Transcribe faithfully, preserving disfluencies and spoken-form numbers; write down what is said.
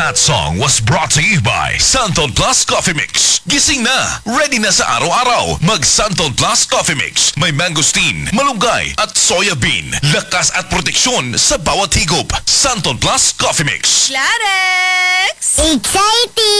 That song was brought to you by Santon Plus Coffee Mix. Gising na, ready na sa araw-araw. Mag Santon Plus Coffee Mix. May mangosteen, malunggay at soya bean. Lakas at proteksyon sa bawat higop. Santon Plus Coffee Mix. Clarex! Exciting!